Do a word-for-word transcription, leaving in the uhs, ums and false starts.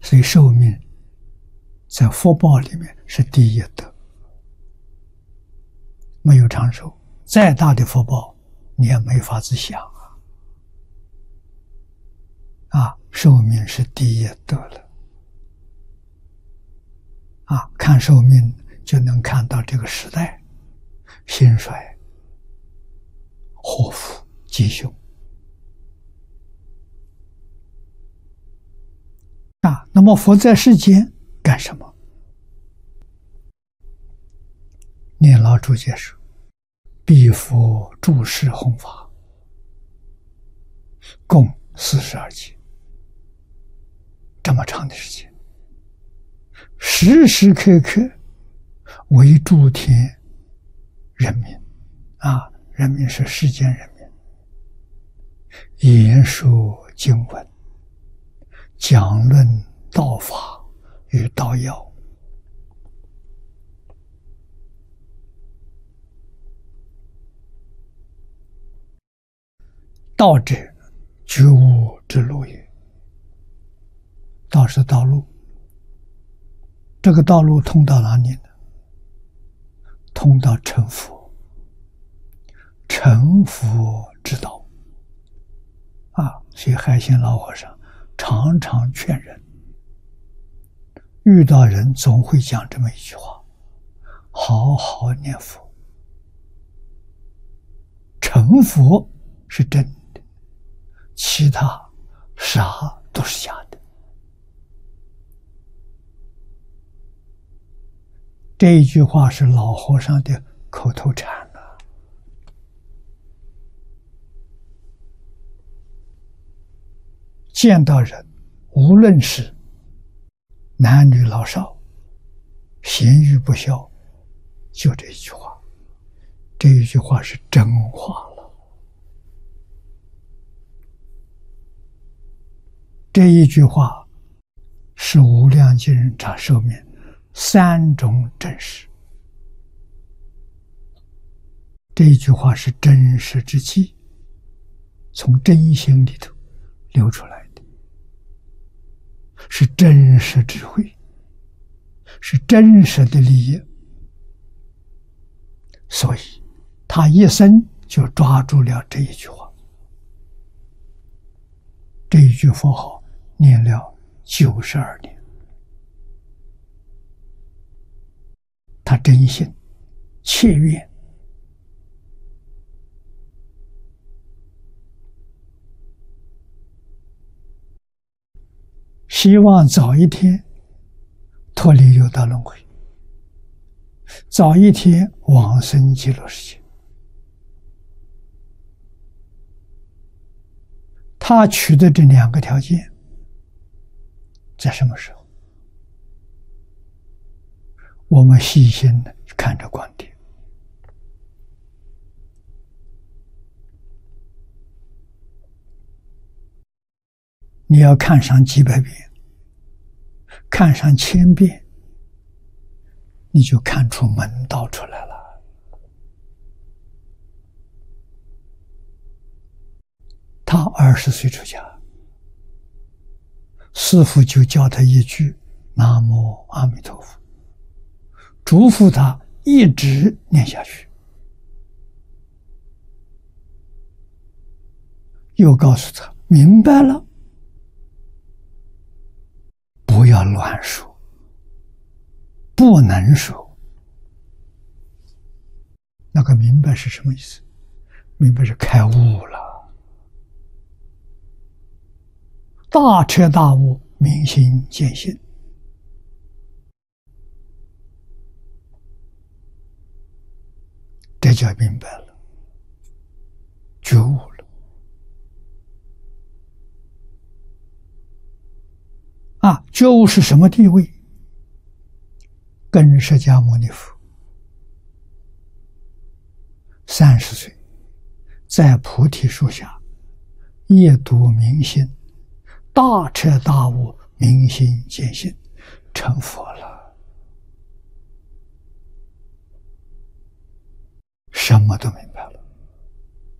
所以寿命在福报里面是第一德。没有长寿，再大的福报你也没法子享啊！啊，寿命是第一德了啊！看寿命就能看到这个时代兴衰、祸福吉凶啊。那么佛在世间干什么？念老注解说：“彼佛住世弘法，共四十二劫，这么长的时间，时时刻刻为诸天人民啊，人民是世间人民，言说经文，讲论道法与道要。”道者，觉悟之路也。道是道路，这个道路通到哪里呢？通到成佛，成佛之道啊！所以海心老和尚常常劝人，遇到人总会讲这么一句话：好好念佛，成佛是真的，其他啥都是假的。这一句话是老和尚的口头禅啊。见到人，无论是男女老少，咸鱼不肖，就这一句话。这一句话是真话了。这一句话是无量经人查寿命三种真实。这一句话是真实之气，从真心里头流出来的，是真实智慧，是真实的利益。所以他一生就抓住了这一句话，这一句佛号念了九十二年。他真心切愿，希望早一天脱离六道轮回，早一天往生极乐世界。他取得这两个条件，在什么时候？我们细心的看着观点，你要看上几百遍，看上千遍，你就看出门道出来了。他二十岁出家，师父就教他一句南无阿弥陀佛，嘱咐他一直念下去，又告诉他明白了，不要乱说，不能说。那个明白是什么意思？明白是开悟了，大彻大悟，明心见性。这就明白了，觉悟了啊！觉悟是什么地位？跟释迦牟尼佛三十岁，在菩提树下夜读明心，大彻大悟，明心见性，成佛了。什么都明白了。